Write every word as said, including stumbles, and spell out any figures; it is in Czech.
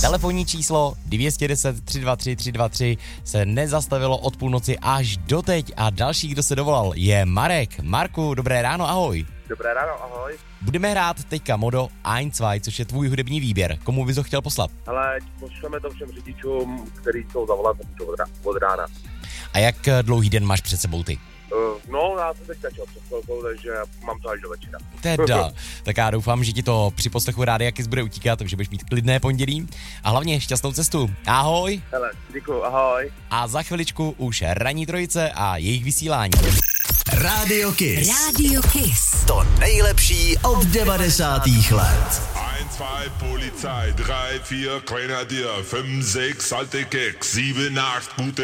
Telefonní číslo dvě deset tři dva tři tři dva tři se nezastavilo od půlnoci až doteď a další, kdo se dovolal, je Marek. Marku, dobré ráno, ahoj. Dobré ráno, ahoj. Budeme hrát teďka Modo eins zwei, což je tvůj hudební výběr. Komu bys ho chtěl poslat? Ale pošleme to všem řidičům, který jsou zavolaný od rána. A jak dlouhý den máš před sebou ty? Uh, no, já jsem teď začal před chvilkou, takže mám to až do večera. Teda, tak já doufám, že ti to při poslechu Rádia Kiss bude utíkat, takže budeš mít klidné pondělí a hlavně šťastnou cestu. Ahoj! Hele, děkuju, ahoj. A za chviličku už ranní trojice a jejich vysílání. Radio Kiss. Radio Kiss. To nejlepší od devadesátých let. eins, zwei, Polizei, drei, vier, Grenadier, fünf, sechs, alte Keks, sieben, acht, gute